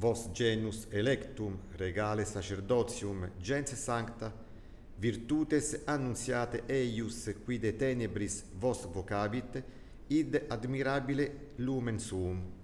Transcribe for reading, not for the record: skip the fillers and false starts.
vos genus electum, regale sacerdotium, gens sancta, virtutes annunziate eius qui de tenebris vos vocabit, id admirabile lumen suum.